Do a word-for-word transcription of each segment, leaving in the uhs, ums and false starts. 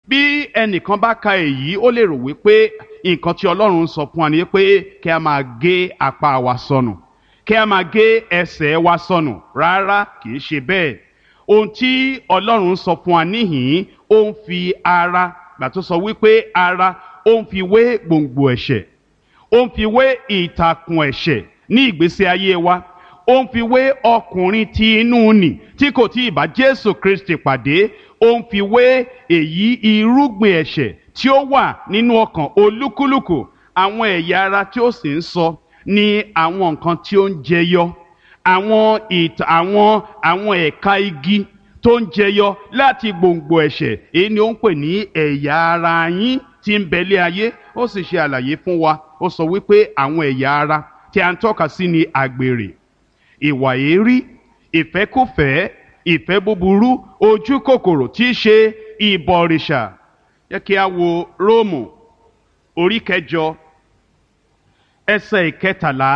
bí ẹnìkan bá ka èyí ó lè rò wípé nǹkan tí Ọlọ́run ń sọ fún wa ni pé kí a máa gé apá wa sọnù, kí a máa gé ẹsẹ̀ wa sọnù. Rárá, kì í ṣe bẹ́ẹ̀. Ohun tí Ọlọ́run ń sọ fún wa níhìn-ín, ó ń fi ara, gbà tó sọ wípé ara, ó ń fi wé gbòǹgbò ẹ̀ṣẹ̀, ó ń fi wé ìtàkùn ẹ̀ṣẹ̀ ní ìgbésí ayé wa, ó ń fi wé ọkùnrin tí inú nì tí kò tí ì bá Jésù Kristi pàdé, ó ń fi wé èyí irúgbìn ẹ̀ṣẹ̀ tí ó wà nínú ọkàn olúkúlùkù. Àwọn ẹ̀yà ara tí ó sì ń sọ ní àwọn nǹkan tí ó ń jẹyọ, àwọn ìtà àwọn àwọn ẹ̀ka igi tó ń jẹyọ láti gbòǹgbò ẹ̀ṣẹ̀. Èyí ni ó ń pè ní ẹ̀yà ara yín tí ń bẹ̀lé ayé. Ó sì ṣe àlàyé fún wa, ó sọ wípé àwọn ẹ̀yà ara tí a ń tọ́ka sí ni àgbèrè, ìwà èérí, ìfẹ́kúfẹ̀ẹ́, ìfẹ́ búburú, ojú kòkòrò tí í ṣe ìbọ̀rìṣà. Jẹ́ kí a wo Róòmù orí kẹjọ ẹsẹ̀ ìkẹtàlá.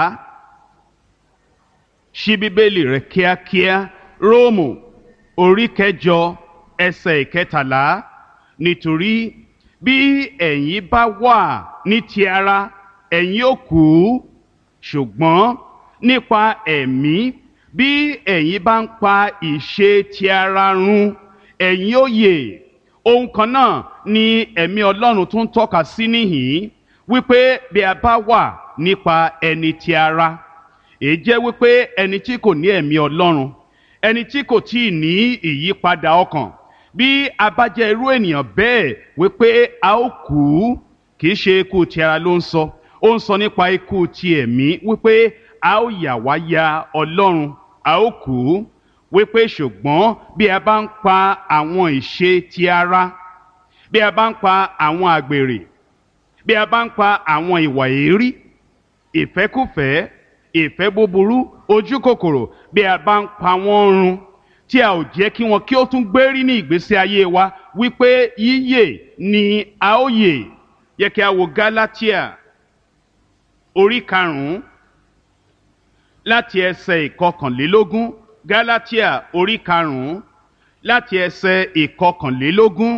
Ṣí bíbélì rẹ kíákíá. Róòmù orí kẹjọ ẹsẹ̀ ìkẹtàlá. Nítorí bí ẹ̀yin bá wà ní ti ara, ẹ̀yin ó kú, ṣùgbọ́n nípa ẹ̀mí, bí ẹ̀yin bá ń pa ìṣe ti ara run, ẹ̀yin ó yè. Ohun kan náà ni ẹ̀mí Ọlọ́run tún tọ́ka sí níhìn-ín, wípé bí a bá wà nípa ẹni ti ara, èyí jẹ́ wípé ẹni tí kò ní ẹ̀mí Ọlọ́run, ẹni tí kò tíì ní ìyípadà ọkàn, bí a bá jẹ́ irú ènìyàn bẹ́ẹ̀, wípé a ó kú. Kì í ṣe ikú ti ara ló ń sọ, ó ń sọ nípa ikú ti ẹ̀mí, wípé a ó yà wá ya Ọlọ́run, a ó kú. Wípé ṣùgbọ́n bí a bá ń pa àwọn ìṣe ti ara, bí a bá ń pa àwọn àgbèrè, bí a bá ń pa àwọn ìwà èérí, ìfẹ́kúfẹ̀ẹ́, ìfẹ́ búburú, ojú kòkòrò, bí a bá ń pa wọ́n run, tí a ò jẹ́ kí wọn kí ó tún gbérí ní ìgbésí ayé wa, wípé yíyè ni a ó yè. Yẹ kí a wo Gálátíà orí karùn-ún láti ẹsẹ̀ ìkọkànlélógún. Gálátíà orí karùn-ún láti ẹsẹ̀ ìkọkànlélógún.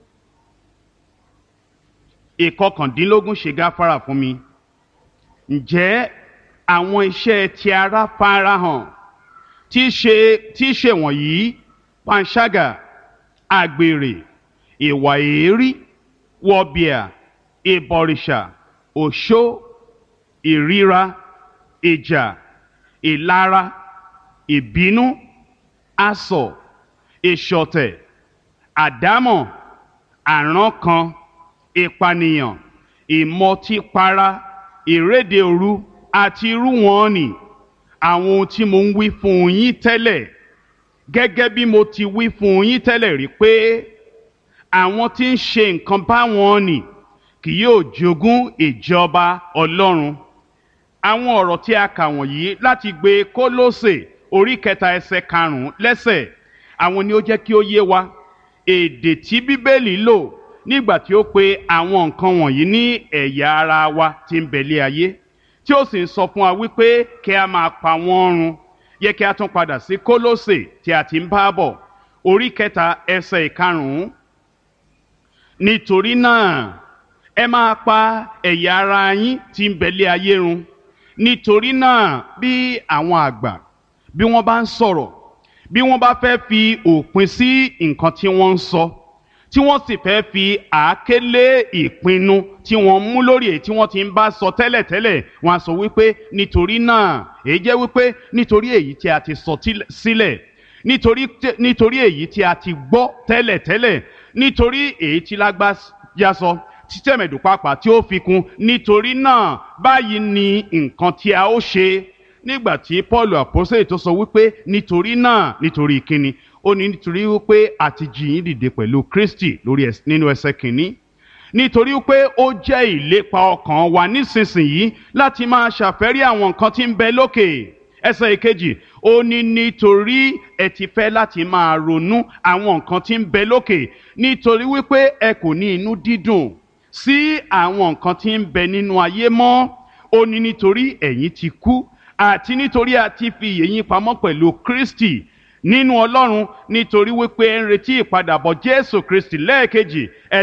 Ìkọkàndínlógún ṣe gáfárà fún mi. Ǹjẹ́ àwọn iṣẹ́ ti ara farahàn, tí í ṣe tí í ṣe wọ̀nyí: panṣágà, àgbèrè, ìwà èérí, wọ̀bìà, ìbọ̀rìṣà, òṣó, ìríra, ìjà, ìlara, ìbínú, asọ̀, ìṣọ̀tẹ̀, àdámọ̀, àrankàn, ìpànìyàn, ìmọtípara, ìréde òru àti irú wọn nì. Àwọn ohun tí mo ń wí fún yín tẹ́lẹ̀, gẹ́gẹ́ bí mo ti wí fún yín tẹ́lẹ̀ rí, pé àwọn tí ń ṣe nǹkan báwọn nì kì yóò jogún ìjọba Ọlọ́run. Àwọn ọ̀rọ̀ tí a kà wọ̀nyí láti gbé Kólósè orí kẹta ẹsẹ̀ karùn-ún lẹ́sẹ̀, àwọn ni ó jẹ́ kí ó yé wa èdè tí Bíbélì lò nígbà tí ó pe àwọn nǹkan wọ̀nyí ní ẹ̀yà ara wa tí ń bẹ̀lé ayé, tí ó sì ń sọ fún wa wípé kí a máa pa wọ́n run. Yẹ kí a tún padà sí Kólósè tí a ti ń bá bọ̀, orí kẹta ẹsẹ̀ ìkarùn-ún. Nítorí náà ẹ máa pa ẹ̀yà ara yín tí ń bẹ̀lé ayé run. Nítorí náà bí àwọn àgbà, bí wọ́n bá ń sọ̀rọ̀, bí wọ́n bá fẹ́ fi òpin sí nǹkan tí wọ́n ń sọ, tí wọ́n sì fẹ́ fi àáké lé ìpinnu tí wọ́n mú lórí èyí tí wọ́n ti ń bá sọ tẹ́lẹ̀tẹ́lẹ̀, wọ́n á sọ wípé nítorí náà, èyí jẹ́ wípé nítorí èyí tí a ti sọ sílẹ̀, nítorí nítorí èyí tí a ti gbọ́ tẹ́lẹ̀tẹ́lẹ̀, nítorí èyí tí lágbájá sọ, tí tẹ̀mẹ̀dù pàápàá tí ó fi kún, nítorí náà báyìí ni nǹkan tí a ó ṣe. Nígbà tí Pọ́ọ̀lù àpọ́sítélì tó sọ wípé nítorí náà, nítorí kíni? Ó ní nítorí wípé a ti jí yín dìde pẹ̀lú Kristi lórí nínú ẹsẹ̀ kìíní. Nítorí wípé ó jẹ́ ìlépa ọkàn wa nísinsìnyí láti máa ṣàfẹ́rí àwọn nǹkan tí ń bẹ lókè. Ẹsẹ̀ ìkejì, ó ní nítorí ẹ ti fẹ́ láti máa ronú àwọn nǹkan tí ń bẹ lókè, nítorí wípé ẹ kò ní inú dídùn sí àwọn nǹkan tí ń bẹ nínú ayé mọ́. Ó ní nítorí ẹ̀yin ti kú, àti nítorí a ti fi ìyè yín pamọ́ pẹ̀lú Kristi nínú Ọlọ́run, nítorí wípé ẹ ń retí ìpadàbọ̀ Jésù Kristi lẹ́ẹ̀kejì.